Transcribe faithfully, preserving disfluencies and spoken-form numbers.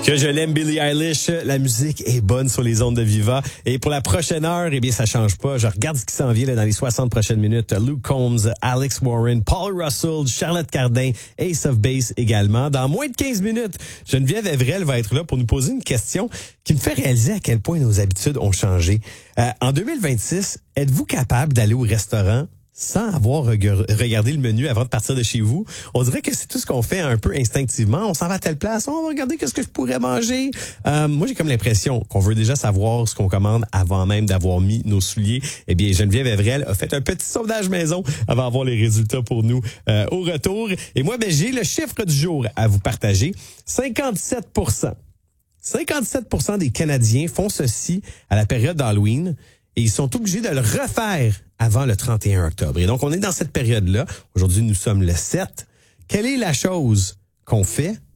Que je l'aime, Billie Eilish. La musique est bonne sur les ondes de Viva. Et pour la prochaine heure, eh bien, ça change pas. Je regarde ce qui s'en vient là, dans les soixante prochaines minutes. Luke Combs, Alex Warren, Paul Russell, Charlotte Cardin, Ace of Base également. Dans moins de quinze minutes, Geneviève Evrel va être là pour nous poser une question qui me fait réaliser à quel point nos habitudes ont changé. Euh, en deux mille vingt-six, êtes-vous capable d'aller au restaurant sans avoir regardé le menu avant de partir de chez vous? On dirait que c'est tout ce qu'on fait un peu instinctivement. On s'en va à telle place, on va regarder qu'est-ce que je pourrais manger. Euh, moi, j'ai comme l'impression qu'on veut déjà savoir ce qu'on commande avant même d'avoir mis nos souliers. Eh bien, Geneviève Evrel a fait un petit sondage maison avant d'avoir les résultats pour nous euh, au retour. Et moi, ben, j'ai le chiffre du jour à vous partager. cinquante-sept pour cent. cinquante-sept pour cent des Canadiens font ceci à la période d'Halloween. Et ils sont obligés de le refaire avant le trente et un octobre. Et donc, on est dans cette période-là. Aujourd'hui, nous sommes le sept. Quelle est la chose qu'on fait